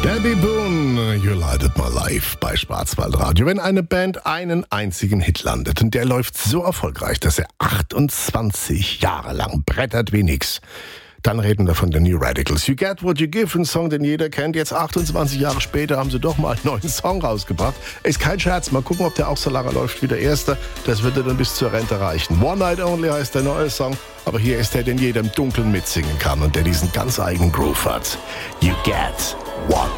Debbie Boone, You Lighted My Life bei Schwarzwaldradio. Wenn eine Band einen einzigen Hit landet und der läuft so erfolgreich, dass er 28 Jahre lang brettert wie nix, dann reden wir von den New Radicals. You Get What You Give, ein Song, den jeder kennt. Jetzt 28 Jahre später haben sie doch mal einen neuen Song rausgebracht. Ist kein Scherz, mal gucken, ob der auch so lange läuft wie der erste. Das wird er dann bis zur Rente reichen. One Night Only heißt der neue Song, aber hier ist der, den jeder im Dunkeln mitsingen kann und der diesen ganz eigenen Groove hat. You Get What